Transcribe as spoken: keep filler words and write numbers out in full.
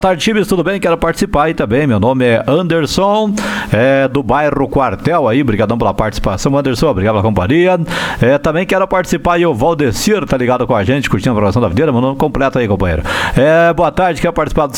tarde, times, tudo bem? Quero participar aí também, meu nome é Anderson, é, do bairro Quartel aí, brigadão pela participação, Anderson, obrigado pela companhia, é, também quero participar aí o Valdecir, tá ligado com a gente, curtindo a programação da videira, meu nome completo aí, companheiro, é, boa tarde, quero participar do